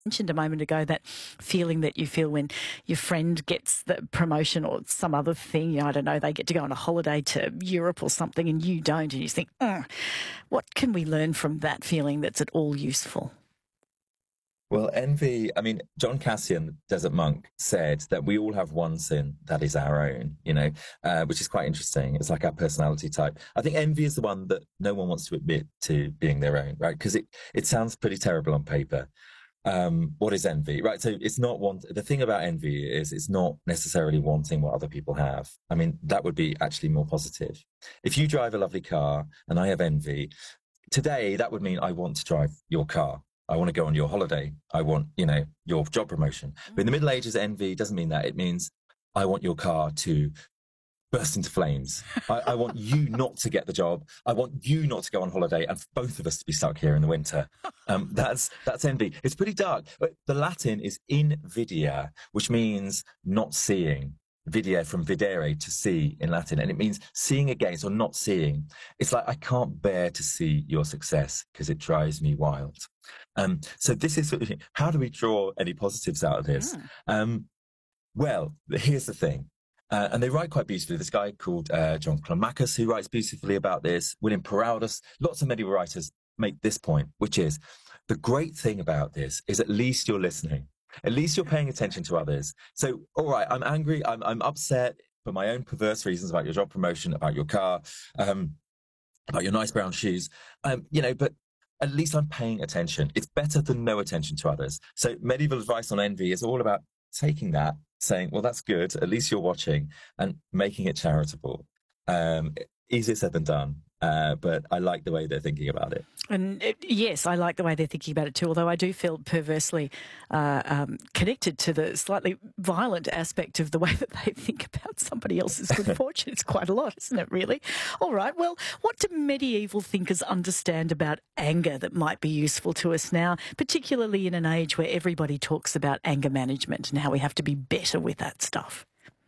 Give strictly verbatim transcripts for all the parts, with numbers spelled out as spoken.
mentioned a moment ago that feeling that you feel when your friend gets the promotion or some other thing, I don't know, they get to go on a holiday to Europe or something and you don't, and you think, "Ugh." What can we learn from that feeling that's at all useful? Well, envy, I mean, John Cassian, Desert Monk, said that we all have one sin that is our own, you know, uh, which is quite interesting. It's like our personality type. I think envy is the one that no one wants to admit to being their own, right? Because it, it sounds pretty terrible on paper. Um, what is envy, right? So it's not want, the thing about envy is it's not necessarily wanting what other people have. I mean, that would be actually more positive. If you drive a lovely car and I have envy, today that would mean I want to drive your car. I want to go on your holiday. I want, you know, your job promotion. But in the Middle Ages, envy doesn't mean that. It means I want your car to burst into flames. I, I want you not to get the job. I want you not to go on holiday and both of us to be stuck here in the winter. Um, that's, that's envy. It's pretty dark. But the Latin is invidia, which means not seeing. Videre from videre, to see in Latin, and it means seeing against or not seeing. It's like I can't bear to see your success because it drives me wild. Um, so this is how do we draw any positives out of this? Mm. Um, well, here's the thing, uh, and they write quite beautifully. This guy called uh, John Climacus, who writes beautifully about this. William Peraldus, lots of medieval writers make this point, which is the great thing about this is at least you're listening. At least you're paying attention to others. So, all right, I'm angry, I'm, I'm upset for my own perverse reasons about your job promotion, about your car, um, about your nice brown shoes, um, you know, but at least I'm paying attention. It's better than no attention to others. So medieval advice on envy is all about taking that, saying, well, that's good, at least you're watching, and making it charitable. Um, easier said than done. Uh, but I like the way they're thinking about it. And it, yes, I like the way they're thinking about it too, although I do feel perversely uh, um, connected to the slightly violent aspect of the way that they think about somebody else's good fortune. It's quite a lot, isn't it, really? All right, well, what do medieval thinkers understand about anger that might be useful to us now, particularly in an age where everybody talks about anger management and how we have to be better with that stuff?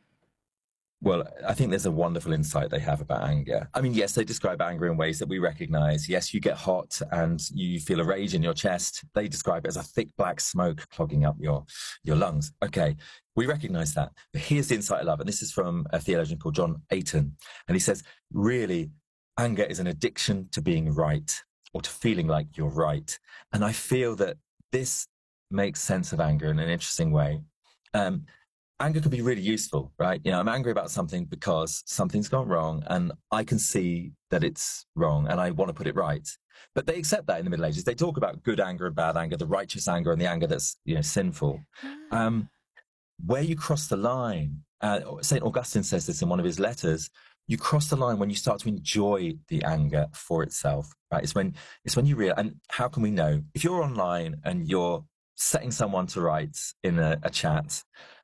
Well, I think there's a wonderful insight they have about anger. I mean, yes, they describe anger in ways that we recognize. Yes, you get hot and you feel a rage in your chest. They describe it as a thick black smoke clogging up your, your lungs. Okay, we recognize that. But here's the insight I love. And this is from a theologian called John Ayton. And he says, really, anger is an addiction to being right or to feeling like you're right. And I feel that this makes sense of anger in an interesting way. Um, Anger can be really useful, right? You know, I'm angry about something because something's gone wrong and I can see that it's wrong and I want to put it right. But they accept that in the Middle Ages. They talk about good anger and bad anger, the righteous anger and the anger that's, you know, sinful. Um, where you cross the line, uh, Saint Augustine says this in one of his letters, you cross the line when you start to enjoy the anger for itself, right? It's when, it's when you realize, and how can we know? If you're online and you're setting someone to rights in a, a chat,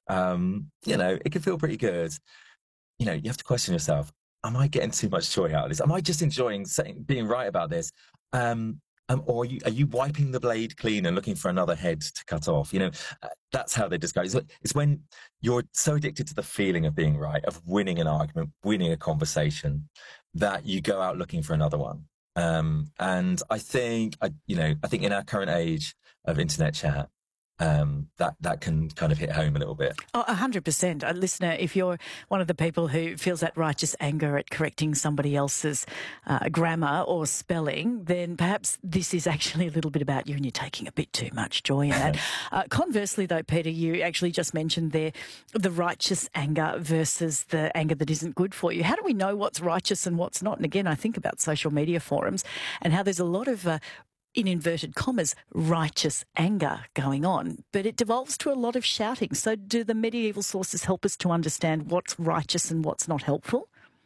Um, you know, it can feel pretty good. You know, you have to question yourself. Am I getting too much joy out of this? Am I just enjoying saying, being right about this? Um, um, or are you, are you wiping the blade clean and looking for another head to cut off? You know, uh, that's how they describe it. It's when you're so addicted to the feeling of being right, of winning an argument, winning a conversation, that you go out looking for another one. Um, and I think, I, you know, I think in our current age of internet chat, Um, that, that can kind of hit home a little bit. Oh, one hundred percent. A listener, if you're one of the people who feels that righteous anger at correcting somebody else's uh, grammar or spelling, then perhaps this is actually a little bit about you and you're taking a bit too much joy in that. uh, conversely, though, Peter, you actually just mentioned there the righteous anger versus the anger that isn't good for you. How do we know what's righteous and what's not? And again, I think about social media forums and how there's a lot of uh, in inverted commas, righteous anger going on, but it devolves to a lot of shouting. So do the medieval sources help us to understand what's righteous and what's not helpful?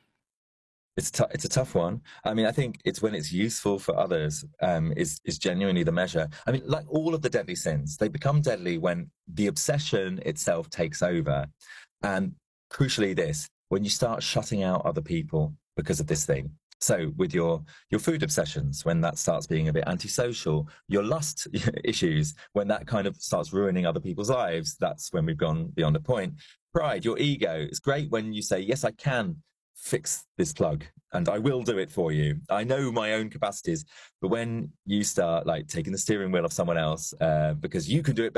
It's t- it's a tough one. I mean, I think it's when it's useful for others um, is is genuinely the measure. I mean, like all of the deadly sins, they become deadly when the obsession itself takes over. And crucially this, when you start shutting out other people because of this thing. So with your, your food obsessions, when that starts being a bit antisocial, your lust issues, when that kind of starts ruining other people's lives, that's when we've gone beyond a point. Pride, your ego, it's great when you say, yes, I can fix this plug and I will do it for you. I know my own capacities. But when you start like taking the steering wheel of someone else uh, because you can do it better,